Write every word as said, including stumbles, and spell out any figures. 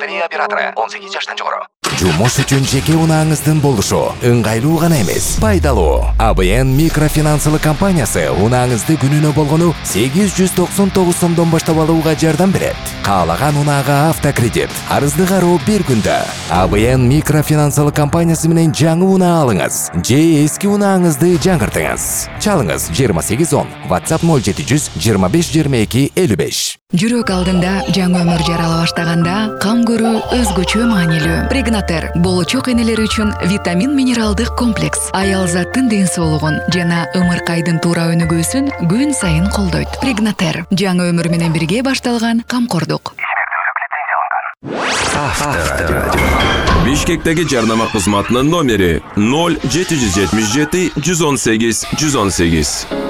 Лотерея операторы он сегиз жаштан жогору. Жумуш үчүн жеке унааңыздын болушу ыңгайлуу гана эмес, пайдалуу. А Б Н микрофинансылык компаниясы унааңызды күнүнө болгону сегиз жүз токсон тогуз сомдон баштап алууга жардам берет. Каалаган унаага автокредит, арызды кароо бир күндө. А Б Н микрофинансылык компаниясы менен жаңы унаа алыңыз же эски унааңызды жаңыртыңыз. Чалыңыз жыйырма сегиз он, WhatsApp ноль жети жүз жыйырма беш жыйырма эки элүү беш. Жүрөк алдында жаңы өмүр жарала баштаганда кам көрүү өзгөчө маанилүү. Прегнатер болочок энелер үчүн витамин минералдык комплекс аял заттын ден соолугун жана ымыркайдын туура өнүгүүсүн күн сайын колдойт. Прегнатер жаңы өмүр менен бирге башталган камкордук. Авторадио. Бишкектеги жарнама кызматынын номери ноль жети жүз жетимиш жети жүз он сегиз жүз он сегиз.